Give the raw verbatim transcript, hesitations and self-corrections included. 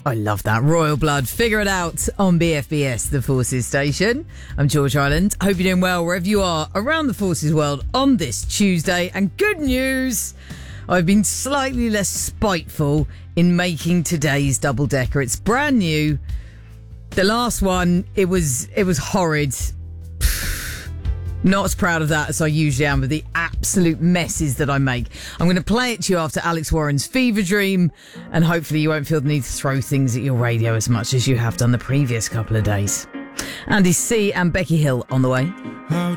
I love that. Royal Blood. Figure it out on B F B S, the Forces station. I'm George Ireland. Hope you're doing well wherever you are around the Forces world on this Tuesday. And good news, I've been slightly less spiteful in making today's double decker. It's brand new. The last one, it was it was horrid. Not as proud of that as I usually am with the absolute messes that I make. I'm going to play it to you after Alex Warren's Fever Dream, and hopefully you won't feel the need to throw things at your radio as much as you have done the previous couple of days. Andy C and Becky Hill on the way.